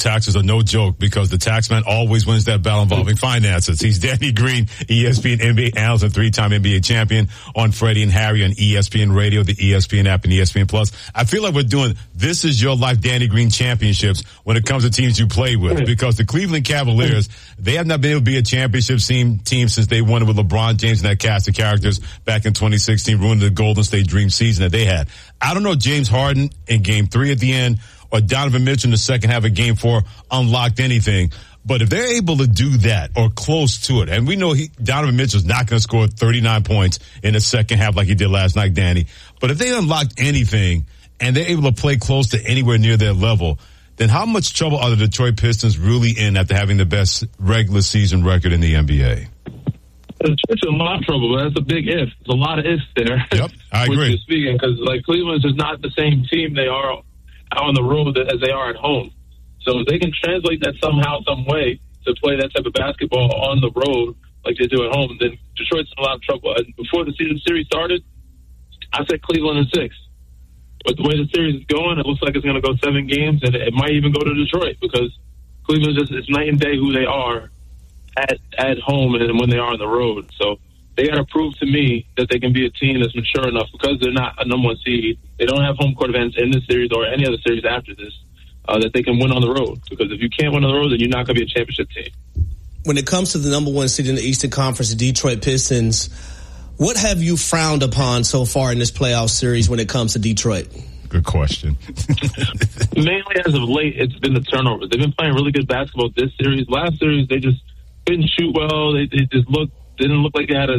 taxes are no joke because the tax man always wins that battle involving finances. He's Danny Green, ESPN NBA analyst and 3-time NBA champion on Freddie and Harry on ESPN Radio, the ESPN app, and ESPN Plus. I feel like we're doing This Is Your Life Danny Green championships when it comes to teams you play with, because the Cleveland Cavaliers, they have not been able to be a championship team since they won it with LeBron James and that cast of characters back in 2016, ruined the Golden State Dream season that they had. I don't know if James Harden in Game 3 at the end or Donovan Mitchell in the second half of Game 4 unlocked anything. But if they're able to do that or close to it, and we know Donovan Mitchell's not going to score 39 points in the second half like he did last night, Danny. But if they unlocked anything and they're able to play close to anywhere near their level, then how much trouble are the Detroit Pistons really in after having the best regular season record in the NBA? It's a lot of trouble, but that's a big if. There's a lot of ifs there. Yep, I agree. You're speaking, because like Cleveland's just not the same team they are out on the road as they are at home. So if they can translate that somehow, some way to play that type of basketball on the road like they do at home, then Detroit's in a lot of trouble. And before the series started, I said Cleveland in 6. But the way the series is going, it looks like it's going to go 7 games, and it might even go to Detroit because Cleveland it's night and day who they are at home and when they are on the road. So they got to prove to me that they can be a team that's mature enough, because they're not a number 1 seed. They don't have home court advantage in this series or any other series after this, that they can win on the road. Because if you can't win on the road, then you're not going to be a championship team. When it comes to the number 1 seed in the Eastern Conference, the Detroit Pistons, what have you frowned upon so far in this playoff series when it comes to Detroit? Good question. Mainly as of late, it's been the turnovers. They've been playing really good basketball this series. Last series, they just didn't shoot well. They just didn't look like they had a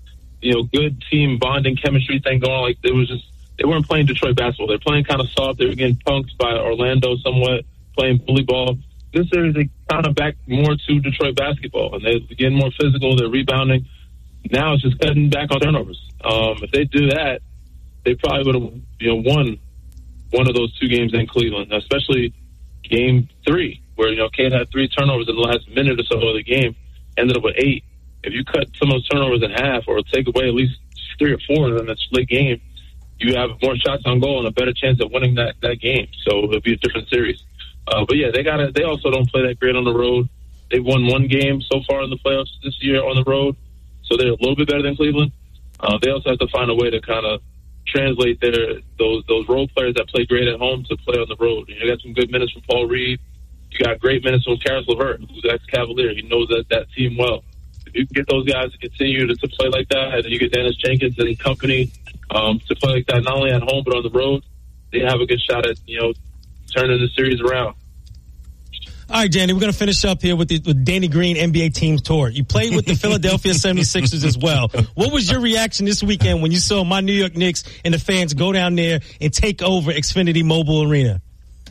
good team bonding chemistry thing going on. Like they weren't playing Detroit basketball. They're playing kind of soft. They were getting punked by Orlando somewhat, playing bully ball. This series, they kind of back more to Detroit basketball, and they're getting more physical. They're rebounding. Now it's just cutting back on turnovers. If they do that, they probably would have won one of those 2 games in Cleveland, especially Game 3, where Cade had 3 turnovers in the last minute or so of the game, ended up with 8. If you cut some of those turnovers in half or take away at least 3 or 4 in that split game, you have more shots on goal and a better chance of winning that game. So it'll be a different series. But yeah, they also don't play that great on the road. They've won 1 game so far in the playoffs this year on the road, so they're a little bit better than Cleveland. They also have to find a way to kind of translate those role players that play great at home to play on the road. You got some good minutes from Paul Reed. You got great minutes from Karis LeVert, who's ex-Cavalier. He knows that team well. If you can get those guys to continue to play like that, and you get Dennis Jenkins and company to play like that, not only at home but on the road, they have a good shot at turning the series around. All right, Danny, we're going to finish up here with Danny Green NBA Teams Tour. You played with the Philadelphia 76ers as well. What was your reaction this weekend when you saw my New York Knicks and the fans go down there and take over Xfinity Mobile Arena?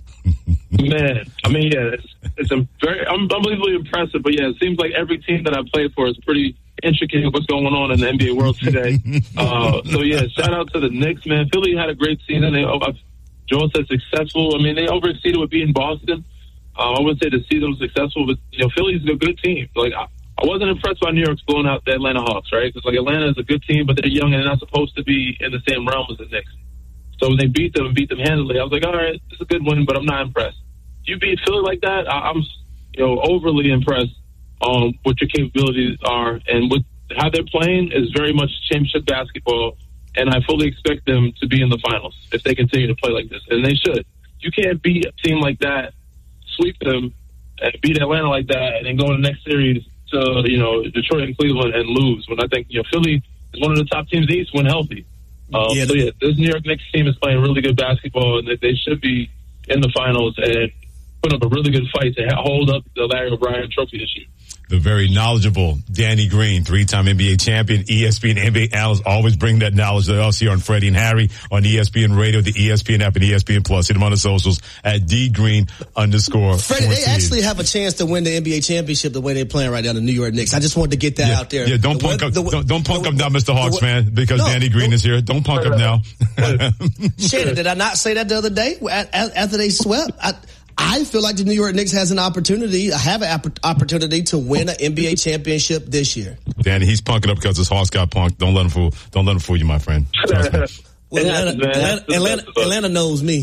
Man, I mean, yeah, it's very unbelievably impressive. But yeah, it seems like every team that I played for is pretty intricate with what's going on in the NBA world today. So yeah, shout out to the Knicks, man. Philly had a great season. Joel said successful. I mean, they overexceeded with beating Boston. I wouldn't say the season was successful, but Philly's a good team. Like I wasn't impressed by New York's blowing out the Atlanta Hawks, right? Because Atlanta is a good team, but they're young and they're not supposed to be in the same realm as the Knicks. So when they beat them handily, I was like, all right, it's a good win, but I'm not impressed. If you beat Philly like that, I'm overly impressed on what your capabilities are, and with how they're playing is very much championship basketball. And I fully expect them to be in the finals if they continue to play like this, and they should. You can't beat a team like that, sweep them, and beat Atlanta like that, and then go in the next series to Detroit and Cleveland and lose. When I think Philly is one of the top teams in the East when healthy. So yeah, this New York Knicks team is playing really good basketball, and they should be in the finals and put up a really good fight to hold up the Larry O'Brien Trophy this year. The very knowledgeable Danny Green, 3-time NBA champion, ESPN NBA analyst, always bring that knowledge to us here on Freddie and Harry on ESPN Radio, the ESPN app, and ESPN Plus. Hit him on the socials at @DGreen_. Freddie, they actually have a chance to win the NBA championship the way they're playing right now, the New York Knicks. I just wanted to get that out there. Yeah, don't punk up now, Mr. Hawks fan, because Danny Green is here. Don't punk up now. Shannon, did I not say that the other day after they swept? I feel like the New York Knicks have an opportunity to win an NBA championship this year. Danny, he's punking up because his Hawks got punked. Don't let him fool you, my friend. Well, Atlanta knows me.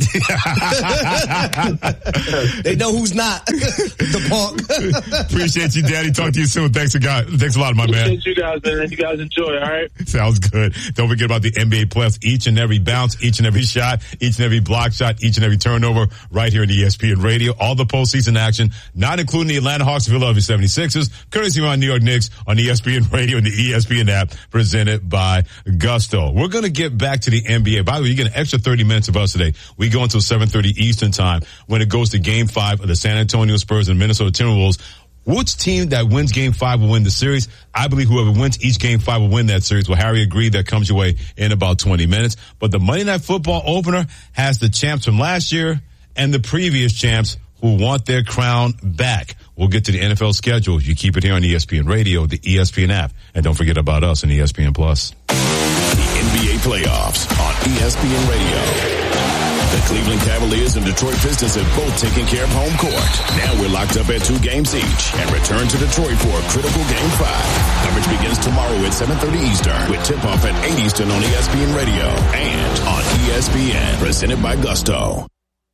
They know who's not the punk. Appreciate you, Daddy. Talk to you soon. Thanks a lot, my man. Appreciate you guys, man. You guys enjoy, all right? Sounds good. Don't forget about the NBA playoffs. Each and every bounce, each and every shot, each and every block shot, each and every turnover right here in ESPN Radio. All the postseason action, not including the Atlanta Hawks and Philadelphia 76ers, courtesy of our New York Knicks on ESPN Radio and the ESPN app, presented by Gusto. We're going to get back to the NBA. By the way, you get an extra 30 minutes of us today. We go until 7:30 Eastern time when it goes to Game 5 of the San Antonio Spurs and Minnesota Timberwolves. Which team that wins Game 5 will win the series? I believe whoever wins each Game 5 will win that series. Well, Harry agreed. That comes your way in about 20 minutes. But the Monday Night Football opener has the champs from last year and the previous champs who want their crown back. We'll get to the NFL schedule. You keep it here on ESPN Radio, the ESPN app. And don't forget about us on ESPN Plus. The NBA playoffs on ESPN Radio. The Cleveland Cavaliers and Detroit Pistons have both taken care of home court. Now we're locked up at 2 games each and return to Detroit for a critical Game 5. Coverage begins tomorrow at 7:30 Eastern with tip-off at 8 Eastern on ESPN Radio and on ESPN, presented by Gusto.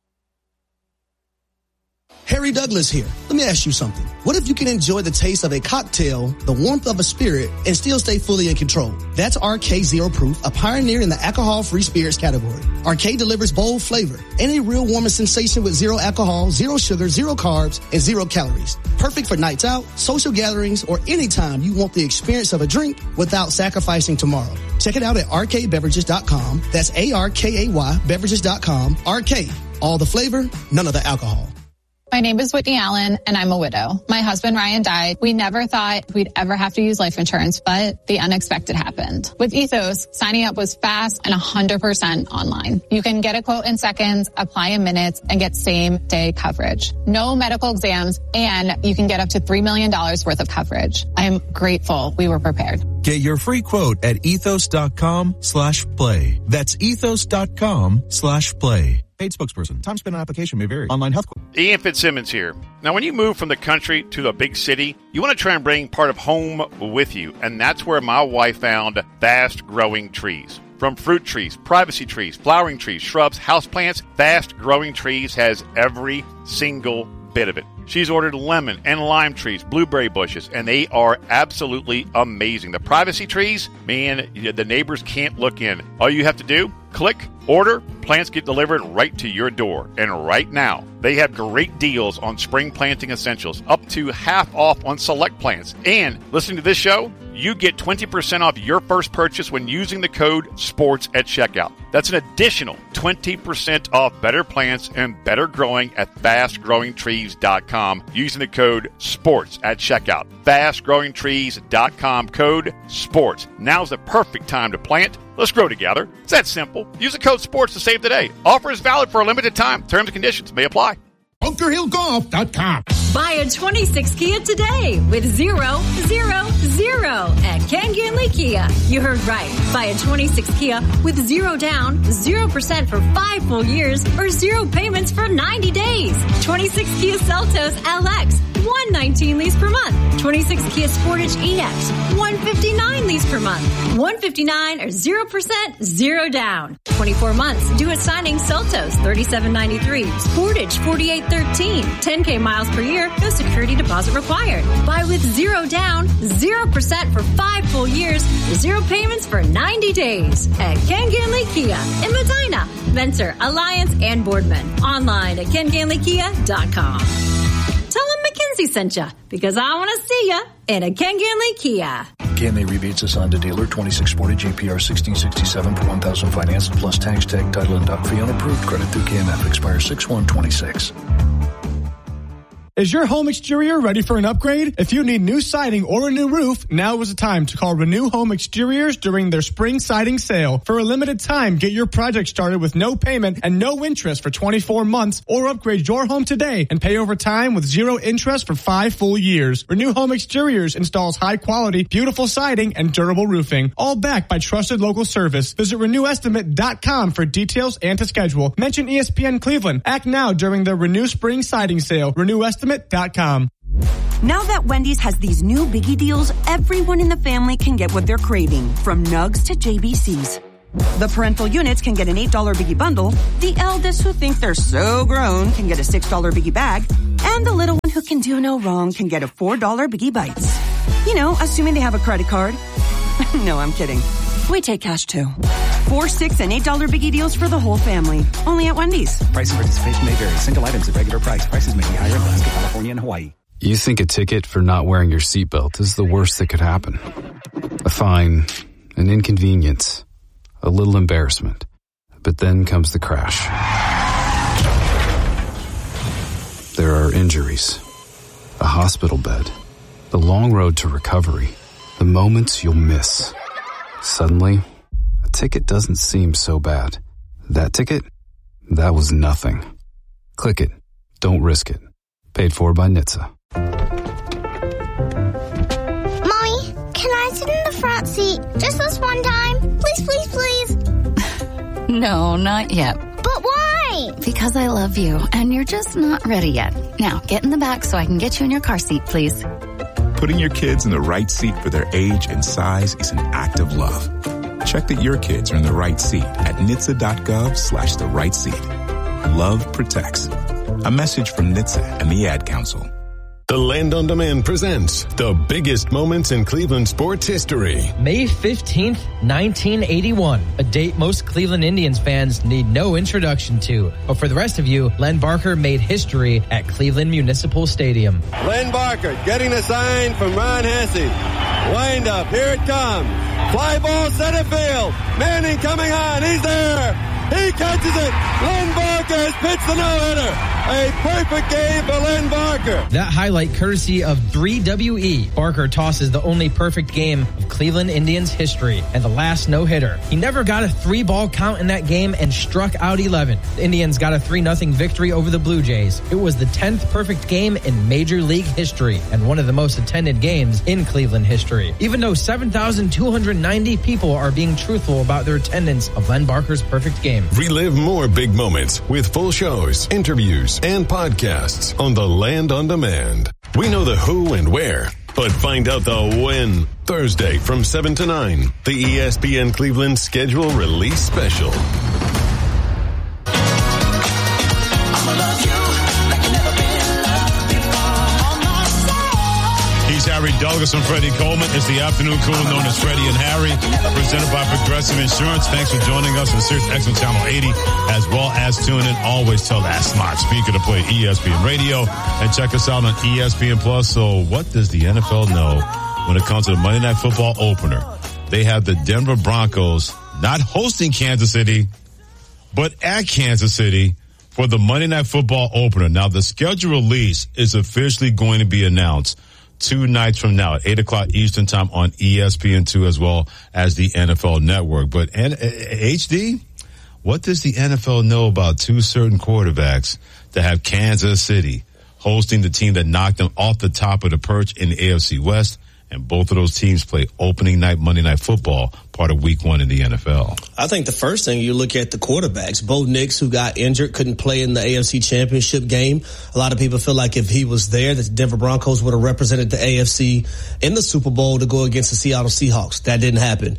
Harry Douglas here. Let me ask you something. What if you can enjoy the taste of a cocktail, the warmth of a spirit, and still stay fully in control? That's RK Zero Proof, a pioneer in the alcohol-free spirits category. RK delivers bold flavor and a real warming sensation with 0 alcohol, 0 sugar, 0 carbs, and 0 calories. Perfect for nights out, social gatherings, or anytime you want the experience of a drink without sacrificing tomorrow. Check it out at rkbeverages.com. That's ARKAY beverages.com. RK, all the flavor, none of the alcohol. My name is Whitney Allen, and I'm a widow. My husband, Ryan, died. We never thought we'd ever have to use life insurance, but the unexpected happened. With Ethos, signing up was fast and 100% online. You can get a quote in seconds, apply in minutes, and get same-day coverage. No medical exams, and you can get up to $3 million worth of coverage. I am grateful we were prepared. Get your free quote at ethos.com/play. That's ethos.com/play. Paid spokesperson. Time spent on application may vary. Online health. Ian Fitzsimmons here. Now, when you move from the country to a big city, you want to try and bring part of home with you. And that's where my wife found Fast Growing Trees. From fruit trees, privacy trees, flowering trees, shrubs, houseplants, Fast Growing Trees has every single bit of it. She's ordered lemon and lime trees, blueberry bushes, and they are absolutely amazing. The privacy trees, man, the neighbors can't look in. All you have to do, click, order, plants get delivered right to your door. And right now, they have great deals on spring planting essentials, up to half off on select plants. And listening to this show, you get 20% off your first purchase when using the code SPORTS at checkout. That's an additional 20% off better plants and better growing at fastgrowingtrees.com using the code SPORTS at checkout. Fastgrowingtrees.com, code SPORTS. Now's the perfect time to plant. Let's grow together. It's that simple. Use the code SPORTS to save today. Offer is valid for a limited time. Terms and conditions may apply. BunkerHillGolf.com. Buy a 26 Kia today with 0, 0, 0 at Ken Ginley Kia. You heard right. Buy a 26 Kia with 0 down, 0% for 5 full years, or 0 payments for 90 days. 26 Kia Seltos LX, $119 lease per month. 26 Kia Sportage EX, $159 lease per month. $159 or 0%, 0 down. 24 months. Due at signing. Seltos, $37.93. Sportage, $48.13. 10K miles per year. No security deposit required. Buy with 0 down, 0% for 5 full years, 0 payments for 90 days at Ken Ginley Kia in Medina, Venture, Alliance, and Boardman. Online at KenGinleyKia.com. Tell them McKinsey sent you, because I want to see you in a Ken Ginley Kia. KMA rebates assigned to dealer 26 Sportage APR 1667 for 1,000 finance plus tax, tag, title, and doc fee unapproved. Credit through KMF expires 6/1/26. Is your home exterior ready for an upgrade? If you need new siding or a new roof, now is the time to call Renew Home Exteriors during their spring siding sale. For a limited time, get your project started with no payment and no interest for 24 months, or upgrade your home today and pay over time with 0 interest for 5 full years. Renew Home Exteriors installs high quality, beautiful siding and durable roofing, all backed by trusted local service. Visit RenewEstimate.com for details and to schedule. Mention ESPN Cleveland. Act now during the Renew Spring Siding Sale. RenewEstimate.com. Now that Wendy's has these new biggie deals, everyone in the family can get what they're craving, from nugs to JBCs. The parental units can get an $8 Biggie bundle. The eldest who think they're so grown can get a $6 Biggie bag. And the little one who can do no wrong can get a $4 Biggie Bites. You know, assuming they have a credit card. No, I'm kidding. We take cash too. $4, $6, and $8 Biggie deals for the whole family. Only at Wendy's. Price and participation may vary. Single items at regular price. Prices may be higher in Alaska, California, and Hawaii. You think a ticket for not wearing your seatbelt is the worst that could happen. A fine, an inconvenience, a little embarrassment. But then comes the crash. There are injuries, a hospital bed, the long road to recovery, the moments you'll miss. Suddenly, a ticket doesn't seem so bad. That ticket? That was nothing. Click it. Don't risk it. Paid for by NHTSA. Mommy, can I sit in the front seat just this one time? Please, please, please. No, not yet. But why? Because I love you, and you're just not ready yet. Now, get in the back so I can get you in your car seat, please. Putting your kids in the right seat for their age and size is an act of love. Check that your kids are in the right seat at NHTSA.gov/the right seat. Love protects. A message from NHTSA and the Ad Council. The Land on Demand presents the biggest moments in Cleveland sports history. May 15th, 1981, a date most Cleveland Indians fans need no introduction to. But for the rest of you, Len Barker made history at Cleveland Municipal Stadium. Len Barker getting the sign from Ron Hesse. Wind up, here it comes. Fly ball center field. Manning coming on, he's there. He catches it. Len Barker has pitched the no-hitter. A perfect game for Len Barker. That highlight courtesy of 3WE. Barker tosses the only perfect game of Cleveland Indians history and the last no-hitter. He never got a 3-ball count in that game and struck out 11. The Indians got a 3-0 victory over the Blue Jays. It was the 10th perfect game in Major League history and one of the most attended games in Cleveland history. Even though 7,290 people are being truthful about their attendance of Len Barker's perfect game. Relive more big moments with full shows, interviews, and podcasts on the Land on Demand. We know the who and where, but find out the when. Thursday from 7 to 9, the ESPN Cleveland schedule release special. Harry Douglas and Freddie Coleman. It's the afternoon crew known as Freddie and Harry, presented by Progressive Insurance. Thanks for joining us on Sirius XM Channel 80, as well as tune in. Always tell that smart speaker to play ESPN Radio and check us out on ESPN Plus. So what does the NFL know when it comes to the Monday Night Football opener? They have the Denver Broncos not hosting Kansas City, but at Kansas City for the Monday Night Football opener. Now, the schedule release is officially going to be announced 2 nights from now at 8 o'clock Eastern time on ESPN2 as well as the NFL Network. But HD, what does the NFL know about 2 certain quarterbacks that have Kansas City hosting the team that knocked them off the top of the perch in the AFC West? And both of those teams play opening night Monday Night Football, part of Week 1 in the NFL. I think the first thing you look at the quarterbacks. Bo Nix, who got injured, couldn't play in the AFC Championship game. A lot of people feel like if he was there, the Denver Broncos would have represented the AFC in the Super Bowl to go against the Seattle Seahawks. That didn't happen.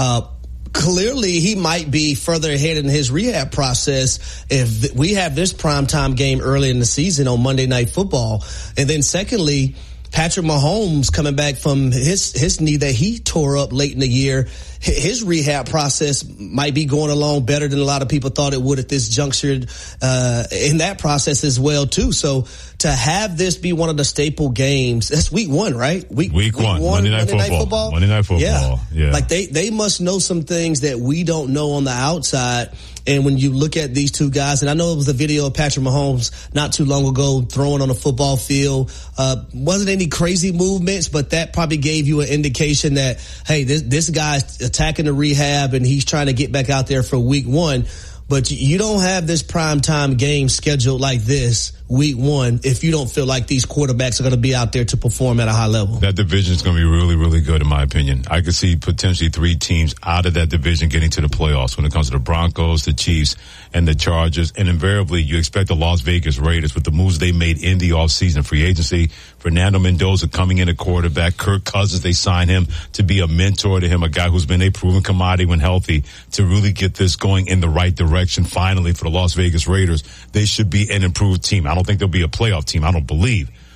Clearly, he might be further ahead in his rehab process if we have this primetime game early in the season on Monday Night Football. And then secondly, Patrick Mahomes coming back from his knee that he tore up late in the year. His rehab process might be going along better than a lot of people thought it would at this juncture in that process as well, too. So to have this be one of the staple games, that's Week 1, right? Week 1, Monday Night Football. Monday Night Football. Yeah. Like they must know some things that we don't know on the outside. And when you look at these 2 guys, and I know it was a video of Patrick Mahomes not too long ago throwing on a football field. Wasn't any crazy movements, but that probably gave you an indication that, hey, this guy's attacking the rehab and he's trying to get back out there for Week 1. But you don't have this primetime game scheduled like this week one if you don't feel like these quarterbacks are going to be out there to perform at a high level. That division is going to be really, really good in my opinion. I could see potentially 3 teams out of that division getting to the playoffs when it comes to the Broncos, the Chiefs, and the Chargers. And invariably, you expect the Las Vegas Raiders with the moves they made in the offseason, free agency, Fernando Mendoza coming in at quarterback, Kirk Cousins, they signed him to be a mentor to him, a guy who's been a proven commodity when healthy, to really get this going in the right direction finally for the Las Vegas Raiders. They should be an improved team. I don't think they'll be a playoff team. I don't believe.